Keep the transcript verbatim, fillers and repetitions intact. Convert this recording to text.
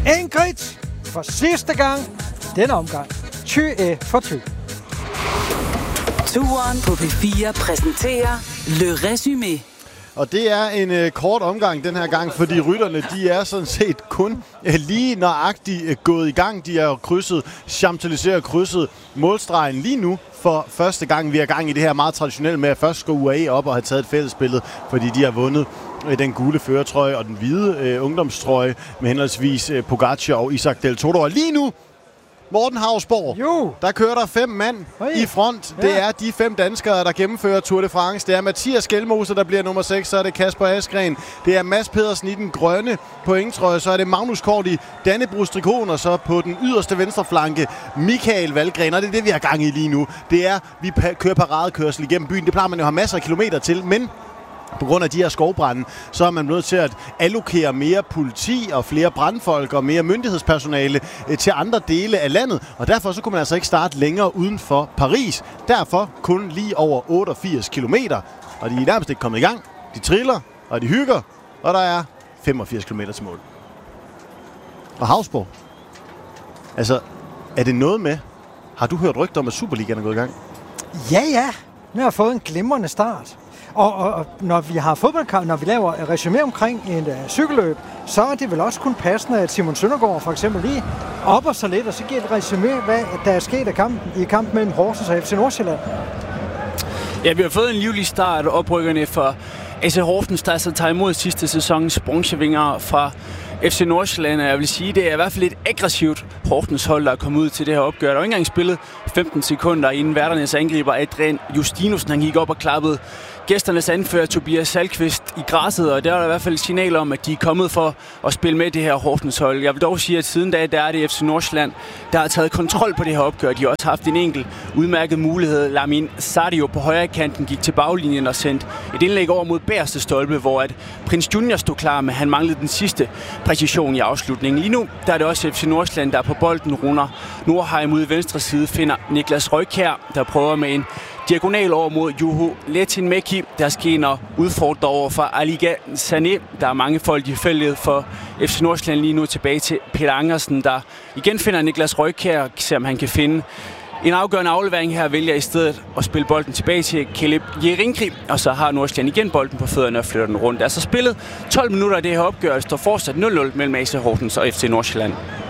Ingrid for sidste gang denne omgang. Ty for ty. Turen på P fire præsenterer Le Résumé. Og det er en øh, kort omgang den her gang, fordi rytterne, de er sådan set kun øh, lige nøjagtigt øh, gået i gang. De er krydset, Champs-Élysées krydset målstregen lige nu for første gang. Vi er i gang i det her meget traditionelle med at først gå U A E op og have taget et fællesbillede, fordi de har vundet øh, den gule førertrøje og den hvide øh, ungdomstrøje med henholdsvis øh, Pogacar og Isaac Del Toro. Og lige nu, Morten Hausborg, jo. Der kører der fem mand Oi. i front. Ja. Det er de fem danskere, der gennemfører Tour de France. Det er Mathias Skelmose, der bliver nummer seks. Så er det Kasper Asgreen. Det er Mads Pedersen i den grønne pointtrøje. Så er det Magnus Kort i Dannebrogs trikoten. Og så på den yderste venstre flanke Michael Valgren. Og det er det, vi har gang i lige nu. Det er, vi kører paradekørsel igennem byen. Det plejer man jo at have masser af kilometer til, men på grund af de her skovbrande, så er man nødt til at allokere mere politi og flere brandfolk og mere myndighedspersonale øh, til andre dele af landet. Og derfor så kunne man altså ikke starte længere uden for Paris. Derfor kun lige over otteogfirs kilometer. Og de er nærmest ikke kommet i gang. De triller, og de hygger, og der er femogfirs kilometer til mål. Og Hausborg, altså, er det noget med, har du hørt rygter om, at Superligaen er gået i gang? Ja, ja. Vi har fået en glimrende start. Og, og, og når vi har fodboldkamp, når vi laver et resumé omkring en uh, cykelløb, så er det vel også kun passende, at Simon Søndergaard for eksempel lige opper sig lidt, og så giver et resumé, hvad der er sket af kampen, i kampen mellem Horsens og F C Nordsjælland. Ja, vi har fået en livlig start, oprykkerne for A C Horsens, der altså tager imod sidste sæsons bronzevinger fra F C Nordsjælland. Jeg vil sige, det er i hvert fald et aggressivt Horsens hold, der er kommet ud til det her opgør. Der var ikke engang spillet femten sekunder inden værternes angriber Adrian Justinussen, han gik op og klappede gæsternes anfører Tobias Salkvist i græsset, og der er der i hvert fald et signal om, at de er kommet for at spille med det her Horsens hold. Jeg vil dog sige, at siden da, der er det F C Nordsjælland, der har taget kontrol på det her opgør. De har også haft en enkelt udmærket mulighed. Lamin Sadio på højre kanten gik til baglinjen og sendte et indlæg over mod bagerste stolpe, hvor at Prins Junior stod klar, men han manglede den sidste præcision i afslutningen. Lige nu der er det også F C Nordsjælland, der er på bolden. Runder Nordheim ude i venstre side finder Niklas Røykjær, der prøver med en diagonal over mod Juho Lehtinen-Mekki, der skener udfordrer over for Aliga Sané. Der er mange folk i feltet for F C Nordsjælland lige nu. Tilbage til Peter Angersen, der igen finder Niklas Røykjær og ser, om han kan finde en afgørende aflevering her. Vælger i stedet at spille bolden tilbage til Caleb Jerinkri, og så har Nordsjælland igen bolden på fødderne og flytter den rundt. Der er så spillet tolv minutter af det her opgør. Det står fortsat nul nul mellem A C Horsens og F C Nordsjælland.